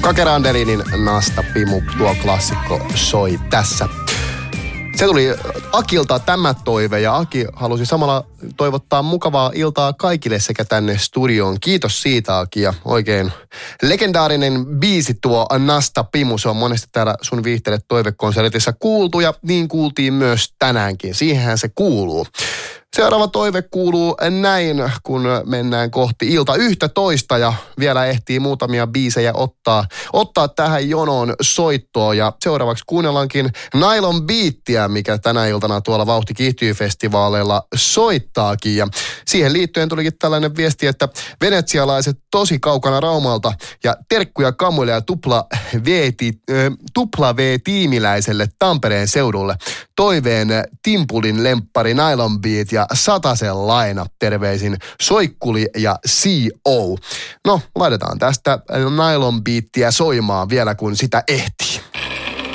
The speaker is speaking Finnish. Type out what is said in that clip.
Kakerandelinin Nasta Pimu, tuo klassikko soi tässä. Se tuli Akilta tämä toive ja Aki halusi samalla toivottaa mukavaa iltaa kaikille sekä tänne studioon. Kiitos siitä, Aki, ja oikein legendaarinen biisi tuo Nasta Pimu. Se on monesti täällä sun Viihtele toivekonsertissa kuultu ja niin kuultiin myös tänäänkin. Siihenhän se kuuluu. Seuraava toive kuuluu näin, kun mennään kohti ilta 11 ja vielä ehtii muutamia biisejä ottaa tähän jonoon soittoa. Ja seuraavaksi kuunnellaankin Nylon Beatia, mikä tänä iltana tuolla Vauhti kiihtyy-festivaaleilla soittaakin. Ja siihen liittyen tulikin tällainen viesti, että venetsialaiset tosi kaukana Raumalta ja terkkuja Kamuille ja Tupla V-tiimiläiselle Tampereen seudulle. Toiveen Timpulin lemppari Nylon Beat ja Satasen laina. Terveisin Soikkuli ja CO. No, laitetaan tästä Nylon Beatia soimaan vielä, kun sitä ehtii.